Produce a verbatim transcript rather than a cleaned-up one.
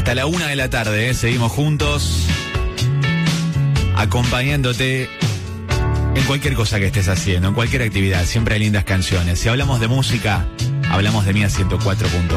Hasta la una de la tarde, ¿eh? Seguimos juntos, acompañándote en cualquier cosa que estés haciendo, en cualquier actividad. Siempre hay lindas canciones. Si hablamos de música, hablamos de Mía ciento cuatro punto uno.